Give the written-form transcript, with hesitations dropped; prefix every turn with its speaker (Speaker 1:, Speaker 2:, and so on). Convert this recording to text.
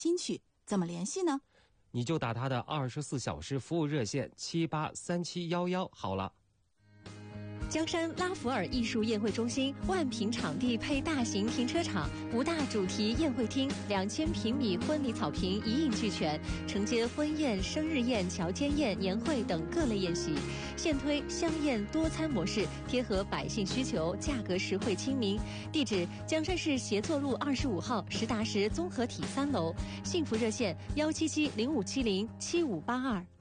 Speaker 1: 金曲，怎么联系呢？
Speaker 2: 你就打他的24小时服务热线783711好了。
Speaker 3: 江山拉弗尔艺术宴会中心万平场地配大型停车场，5大主题宴会厅，2000平米婚礼草坪一应俱全，承接婚宴、生日宴、乔间宴、年会等各类宴席。现推香宴多餐模式，贴合百姓需求，价格实惠亲民。地址：江山市协作路25号实达实综合体3楼。幸福热线：17705707582。